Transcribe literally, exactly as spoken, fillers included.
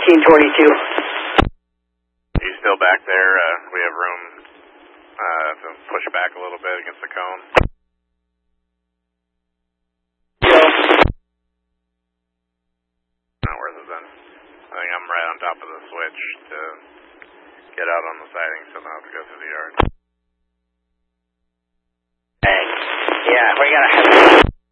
eighteen twenty-two. You still back there? Uh, we have room uh, to push back a little bit against the cone. So. Not worth it then. I think I'm right on top of the switch to get out on the siding, so now I have to go through the yard. Hey, yeah, we gotta have